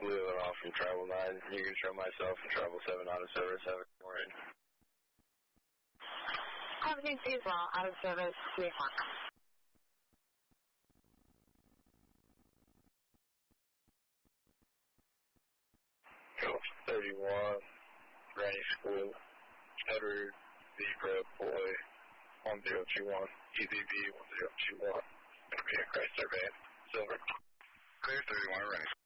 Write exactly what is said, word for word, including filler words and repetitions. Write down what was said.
Leland off from Travel nine. You can show myself from Travel seven out of service. Have a good morning. Everything stays well. Out of service, three o'clock. thirty-one, Granny School, Edward, Zebra, Boy, one zero two one, E Z B one zero two one, going to be a Chrysler van, Silver. Clear thirty-one, Granny